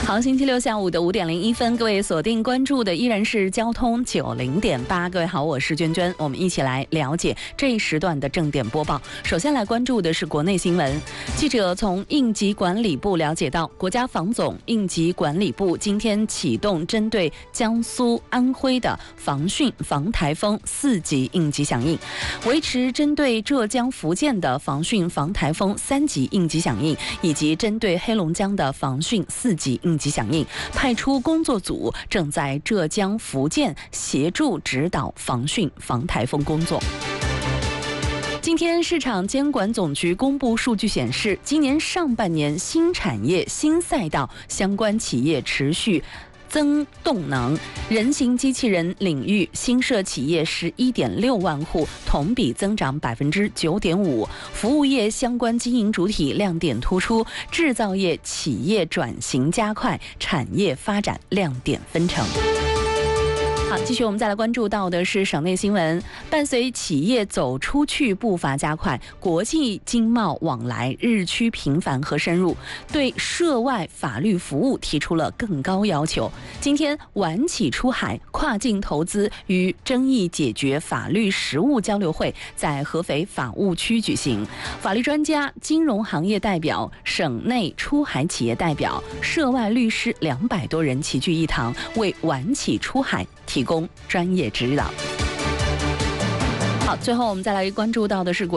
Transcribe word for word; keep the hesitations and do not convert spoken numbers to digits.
好，星期六下午的五点零一分，各位锁定关注的依然是交通九零点八。各位好，我是娟娟，我们一起来了解这一时段的正点播报。首先来关注的是国内新闻。记者从应急管理部了解到，国家防总应急管理部今天启动针对江苏、安徽的防汛防台风四级应急响应，维持针对浙江、福建的防汛防台风三级应急响应，以及针对黑龙江的防汛四级应急响应，派出工作组正在浙江、福建协助指导防汛防台风工作。今天，市场监管总局公布数据显示，今年上半年新产业、新赛道相关企业持续增动能，人形机器人领域新设企业十一点六万户，同比增长百分之九点五。服务业相关经营主体亮点突出，制造业企业转型加快，产业发展亮点纷呈。好，继续我们再来关注到的是省内新闻。伴随企业走出去步伐加快，国际经贸往来日趋频繁和深入，对涉外法律服务提出了更高要求。今天，晚企出海跨境投资与争议解决法律实务交流会在合肥法务区举行，法律专家、金融行业代表、省内出海企业代表、涉外律师两百多人齐聚一堂，为晚企出海提供专业指导。好，最后我们再来关注到的是国